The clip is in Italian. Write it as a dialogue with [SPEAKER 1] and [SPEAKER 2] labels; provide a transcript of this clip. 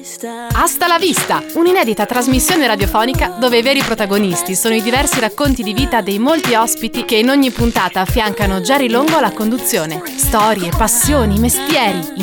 [SPEAKER 1] Hasta la vista! Un'inedita trasmissione radiofonica dove i veri protagonisti sono i diversi racconti di vita dei molti ospiti che in ogni puntata affiancano Jerry Longo alla conduzione. Storie, passioni, mestieri,